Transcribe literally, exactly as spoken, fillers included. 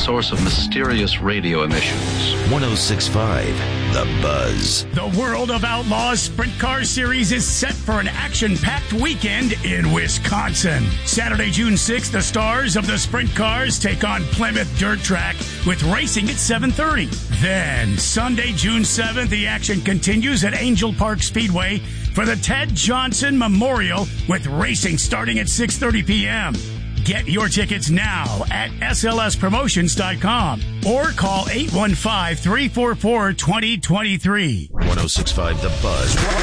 source of mysterious radio emissions. one oh six point five The Buzz. The World of Outlaws Sprint Car Series is set for an action-packed weekend in Wisconsin. Saturday, June sixth, the stars of the sprint cars take on Plymouth Dirt Track with racing at seven thirty. Then, Sunday, June seventh, the action continues at Angel Park Speedway for the Ted Johnson Memorial with racing starting at six thirty p.m. Get your tickets now at S L S promotions dot com or call eight one five, three four four, two zero two three. one oh six point five The Buzz.